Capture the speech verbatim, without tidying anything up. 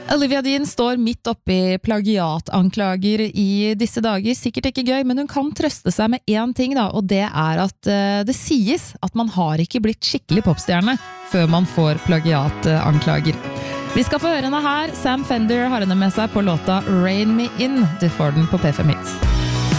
Olivia Dean står midt oppe i plagiatanklager i disse dager. Sikkert ikke gøy, men hun kan trøste seg med én ting da, og det er at uh, det sies at man har ikke blitt skikkelig popstjerne før man får plagiatanklager. Vi skal få høre henne her. Sam Fender har henne med seg på låta Rain Me In. Du får den på P fem Hits.